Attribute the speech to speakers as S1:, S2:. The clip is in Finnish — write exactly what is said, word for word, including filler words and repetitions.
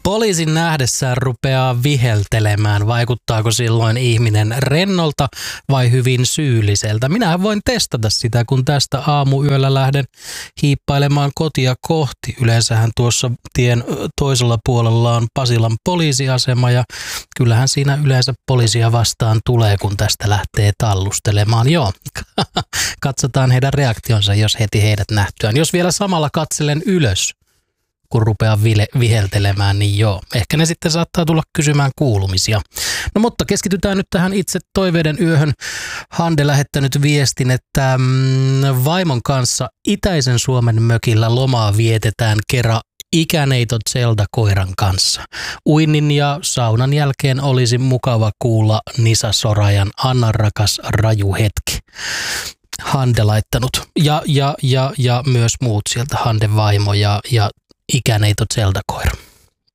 S1: poliisin nähdessään rupeaa viheltelemään. Vaikuttaako silloin ihminen rennolta vai hyvin syylliseltä? Minähän voin testata sitä, kun tästä aamuyöllä lähden hiippailemaan kotia kohti. Yleensähän tuossa tien toisella puolella on Pasilan poliisiasema ja kyllähän siinä yleensä poliisia vastaan tulee, kun tästä lähtee tallustelemaan. Joo, katsotaan heidän reaktionsa, jos heti heidät nähtyään. Jos vielä samalla katselen ylös, kun rupeaa vile- viheltelemään, niin joo, ehkä ne sitten saattaa tulla kysymään kuulumisia. No mutta keskitytään nyt tähän itse toiveiden yöhön. Hande lähettänyt viestin, että mm, vaimon kanssa itäisen Suomen mökillä lomaa vietetään kerran ikäneito Zelda-koiran kanssa. Uinnin ja saunan jälkeen olisi mukava kuulla Nisa Sorajan Anna rakas raju hetki. Hande laittanut ja, ja, ja, ja myös muut sieltä, Hande vaimo ja, ja ikäneito Zelda-koira.